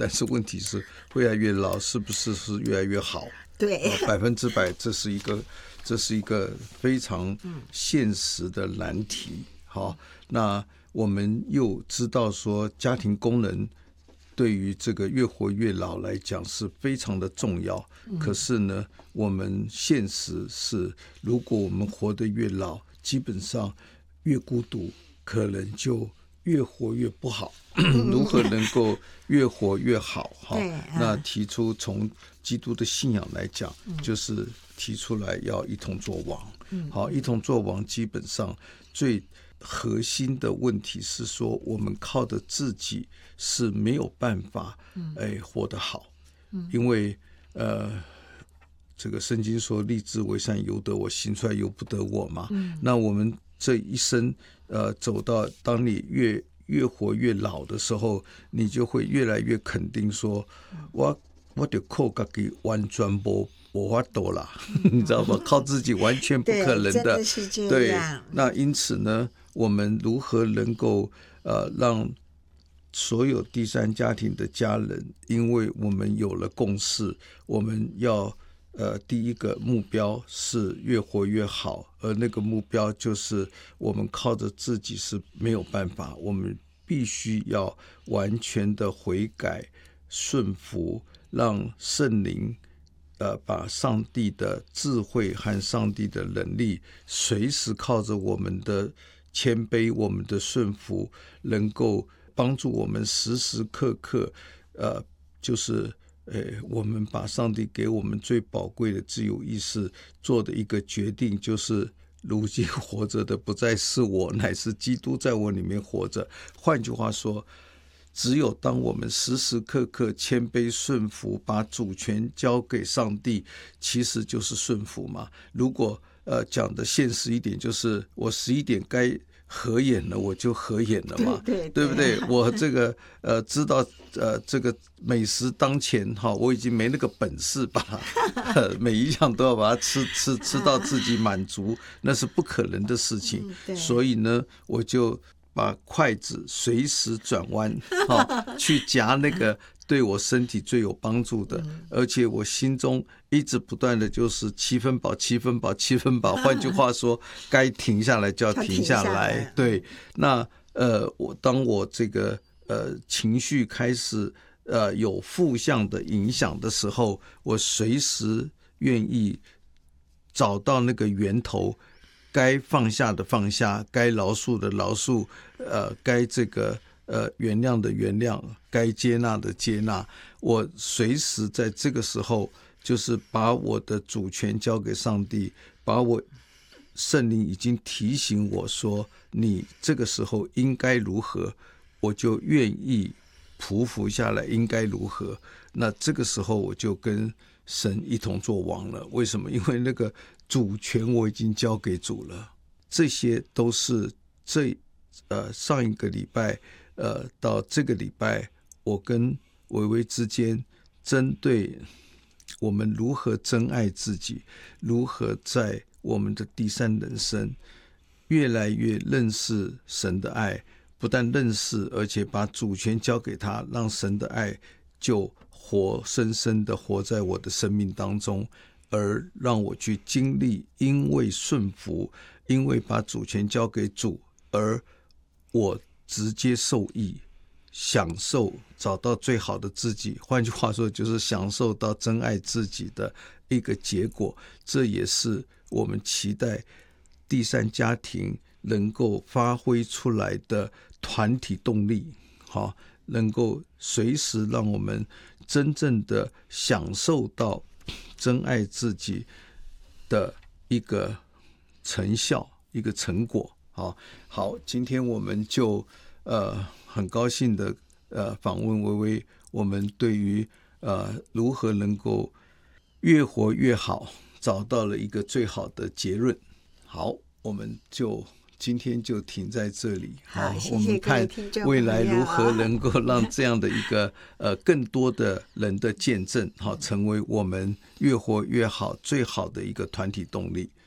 但是问题是越来越老是不是越来越好？ 对 ，100%，这是一个非常现实的难题。好，那我们又知道说家庭功能对于这个越活越老来讲是非常的重要，可是呢，我们现实是，如果我们活得越老，基本上越孤独，可能就越活越不好。如何能够越活越好？那提出从基督的信仰来讲，就是提出来要一同作王。好，一同作王基本上最核心的问题是说，我们靠着自己是没有办法活得好，因为这个圣经说立志为善由得我，行出来由不得我嘛。那我们这一生走到当你越活越老的时候，你就会越来越肯定说，我就靠自己完全没法度啦，你知道吗？靠自己完全不可能的。 真的是这样。 对，那因此呢，我们如何能够让所有第三家庭的家人，因为我们有了共识，我们要第一个目标是越活越好，而那个目标就是我们靠着自己是没有办法，我们必须要完全的悔改顺服，让圣灵把上帝的智慧和上帝的能力随时靠着我们的谦卑，我们的顺服，能够帮助我们时时刻刻就是我们把上帝给我们最宝贵的自由意识做的一个决定，就是如今活着的不再是我，乃是基督在我里面活着。换句话说，只有当我们时时刻刻谦卑顺服，把主权交给上帝，其实就是顺服嘛。如果讲的现实一点，就是我11点该合眼了，我就合眼了嘛，对不对？我这个知道这个美食当前哈，我已经没那个本事把每一样都要把它吃到自己满足，那是不可能的事情。所以呢，我就把筷子随时转弯去夹那个对我身体最有帮助的，而且我心中一直不断的就是7分饱7分饱7分饱，换句话说，该停下来就要停下来。对，那当我这个情绪开始有负向的影响的时候，我随时愿意找到那个源头，该放下的放下，该饶恕的饶恕，该这个原谅的原谅，该接纳的接纳。我随时在这个时候，就是把我的主权交给上帝，把我圣灵已经提醒我说，你这个时候应该如何，我就愿意匍匐下来，应该如何。那这个时候我就跟神一同作王了。为什么？因为那个主权我已经交给主了。这些都是上一个礼拜到这个礼拜，我跟薇薇之间针对我们如何珍爱自己，如何在我们的第三人生越来越认识神的爱，不但认识，而且把主权交给他，让神的爱就活生生的活在我的生命当中，而让我去经历，因为顺服，因为把主权交给主，而我直接受益，享受找到最好的自己。换句话说，就是享受到真爱自己的一个结果。这也是我们期待第三家庭能够发挥出来的团体动力，好，能够随时让我们真正的享受到真爱自己的一个成效，一个成果。好，今天我们就很高兴的访问薇薇，我们对于如何能够越活越好找到了一个最好的结论。好，我们就今天就停在这里。好， 谢谢， 我们看未来如何能够让这样的一个更多的人的见证，好，成为我们越活越好最好的一个团体动力。